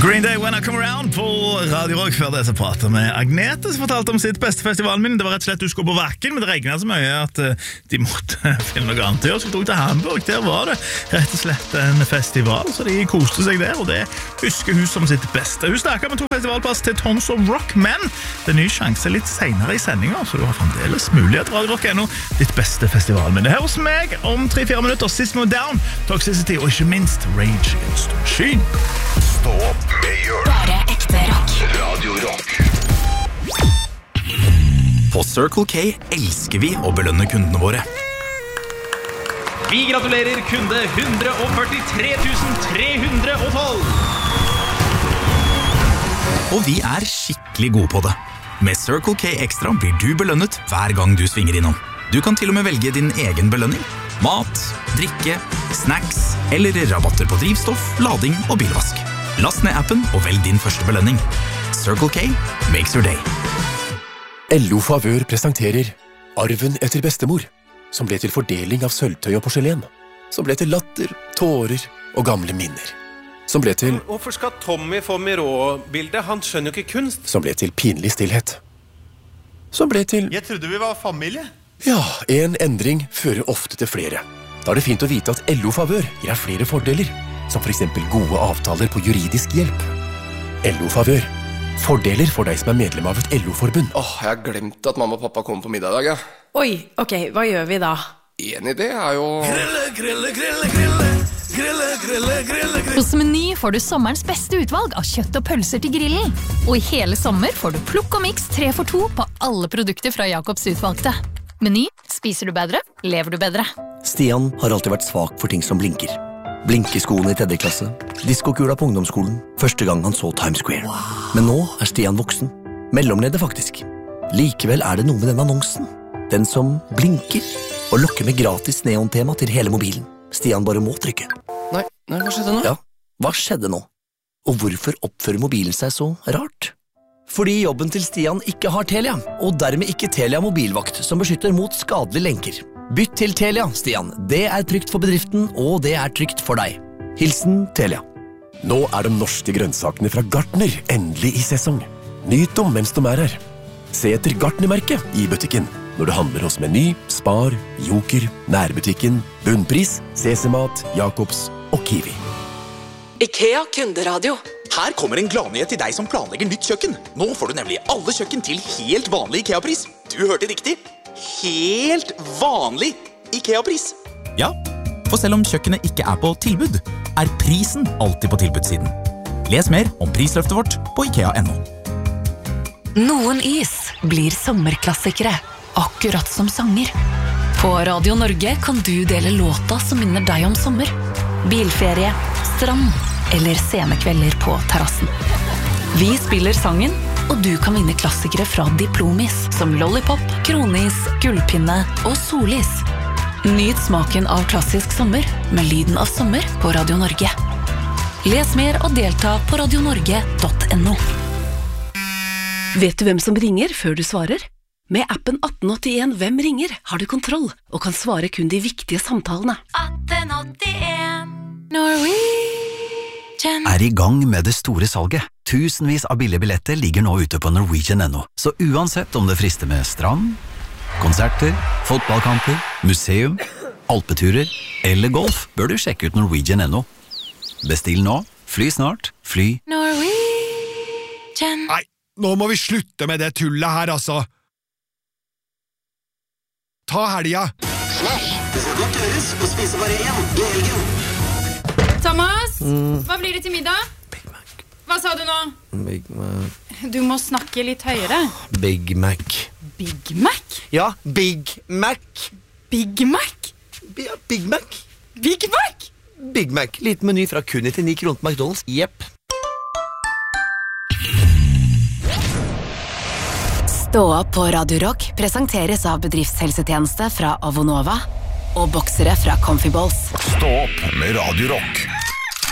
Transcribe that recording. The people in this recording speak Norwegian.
Green Day When I Come Around på Radio Rock. Før det så pratet med Agnete, som fortalte om sitt beste festivalminne. Det var rett og slett du skulle på Vakken, men det regnet så mye at de måtte finne noe annet til oss. Vi tok til Hamburg, der var det rett og slett en festival, så de koste seg der, og det husker hun som sitt beste. Hun snakket med 2 festivalpass til Tons of Rock, men det er ny sjanse litt senere i sendingen, så du har fremdeles mulighet. Radio Rock er nå ditt beste festivalminne. Her hos meg om 3-4 minutter, System of Down, Toxicity og ikke minst Rage Against the Machine. Stå opp med Jørn. Bare ekte rock. Radio Rock. På Circle K elsker vi å belønne kundene våre. Vi gratulerer kunde 143 312. Og vi er skikkelig gode på det. Med Circle K Extra blir du belønnet hver gang du svinger innom. Du kan til og med velge din egen belønning. Mat, drikke, snacks eller rabatter på drivstoff, lading og bilvask. Last ned appen og velg din første belønning. Circle K makes your day. LO Favør presenterer Arven etter bestemor, som ble til fordeling av sølvtøy og porselen, som ble til latter, tårer og gamle minner, som ble til... Hvorfor skal Tommy få Miró-bildet? Han skjønner jo ikke kunst. Som ble til pinlig stillhet, som ble til... Jeg trodde vi var familie. Ja, en endring fører ofte til flere. Da er det fint å vite at LO Favør gir deg flere fordeler, som for eksempel gode avtaler på juridisk hjelp. LO Favør. Fordeler for deg som er medlem av et LO-forbund. Jeg har glemt at mamma og pappa kommer på middag i dag, ja. Oi, ok, hva gjør vi da? En idé er jo... Grille. Hos Meny får du sommerens beste utvalg av kjøtt og pølser til grillen. Og i hele sommer får du plukk og mix 3 for 2 på alle produkter fra Jacobs utvalgte. Meny, spiser du bedre, lever du bedre. Stian har alltid vært svak for ting som blinker. Blinkeskoene i 3. klasse, diskokula på ungdomsskolen, første gang han så Times Square. Men nå er Stian voksen. Mellomleder faktisk. Likevel er det noe med den annonsen. Den som blinker og lokker med gratis neontema til hele mobilen. Stian bare må trykke. Nei, hva skjedde nå? Ja, hva skjedde nå? Og hvorfor oppfører mobilen seg så rart? Fordi jobben til Stian ikke har Telia, og dermed ikke Telia mobilvakt som beskytter mot skadelige lenker. Bytt til Telia, Stian. Det er trygt for bedriften, og det er trygt for deg. Hilsen Telia. Nå er de norske grønnsakene fra Gartner endelig i sesong. Nyt dem mens de er her. Se etter Gartner-merket i butikken når du handler hos Meny, Spar, Joker, Nærbutikken, Bunnpris, CC-mat, Jacobs og Kiwi. IKEA kunderadio. Her kommer en gladnyhet til deg som planlegger nytt kjøkken. Nå får du nemlig alle kjøkken til helt vanlig IKEA-pris. Du hørte riktig. Helt vanlig IKEA-pris. Ja, for selv om kjøkkenet ikke er på tilbud, er prisen alltid på tilbudssiden. Les mer om prisløftet vårt på IKEA.no. Noen is blir sommerklassikere, akkurat som sanger. På Radio Norge kan du dele låta som minner deg om sommer. Bilferie, strand eller scenekvelder på terrassen. Vi spiller sangen, og du kan vinne klassikere fra Diplomis, som Lollipop, Kronis, Gullpinne og Solis. Nyt smaken av klassisk sommer med lyden av sommer på Radio Norge. Les mer og delta på radionorge.no. Vet du hvem som ringer før du svarer? Med appen 1881 Hvem ringer har du kontroll og kan svare kun de viktige samtalene. 1881 Norwegian. Er i gang med det store salget. Tusenvis av billige billetter ligger nå ute på Norwegian.no. Så uansett om det frister med strand, konserter, fotballkamper, museum, alpeturer eller golf, bør du sjekke ut Norwegian.no. Bestill nå, fly snart, fly Norwegian. Nei, nå må vi slutte med det tullet her, altså. Ta helga. Smash, det skal godt gjøres å spise bare én i helgen. Thomas, hva blir det til middag? Big Mac. Hva sa du nå? Big Mac. Du må snakke litt høyere. Big Mac. Big Mac? Ja, Big Mac. Big Mac? Ja, Big Mac. Big Mac? Big Mac. Liten meny fra kun 99 kroner på McDonald's. Jepp. Stå opp på Radio Rock presenteres av bedriftshelsetjeneste fra Avonova og boksere fra Comfy Balls. Stå opp med Radio Rock.